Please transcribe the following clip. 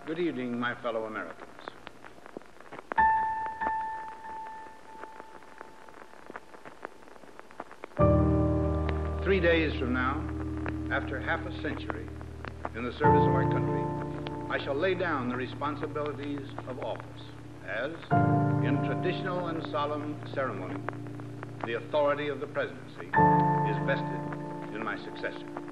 Good evening, my fellow Americans. Three days from now, after half a century in the service of our country, I shall lay down the responsibilities of office as, in traditional and solemn ceremony, the authority of the presidency is vested in my successor.